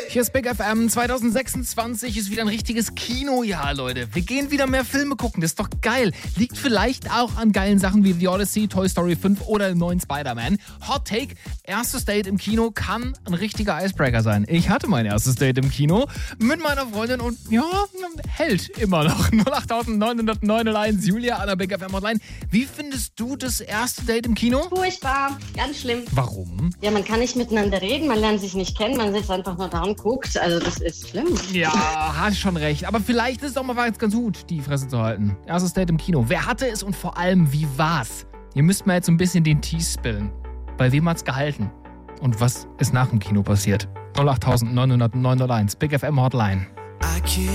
Hier ist Big FM. 2026 ist wieder ein richtiges Kinojahr, Leute. Wir gehen wieder mehr Filme gucken. Das ist doch geil. Liegt vielleicht auch an geilen Sachen wie The Odyssey, Toy Story 5 oder dem neuen Spider-Man. Hot Take: Erstes Date im Kino kann ein richtiger Icebreaker sein. Ich hatte mein erstes Date im Kino mit meiner Freundin und ja, hält immer noch. 08901 Julia an der Big FM Hotline. Wie findest du das erste Date im Kino? Furchtbar, ganz schlimm. Warum? Ja, man kann nicht miteinander reden, man lernt sich nicht kennen, man sitzt einfach nur da und guckt. Also das ist schlimm. Ja, hast schon recht. Aber vielleicht ist es auch mal jetzt ganz gut, die Fresse zu halten. Erstes Date im Kino. Wer hatte es und vor allem, wie war's? Ihr müsst mir jetzt so ein bisschen den Tee spillen. Bei wem hat's gehalten? Und was ist nach dem Kino passiert? 08901 Big FM Hotline.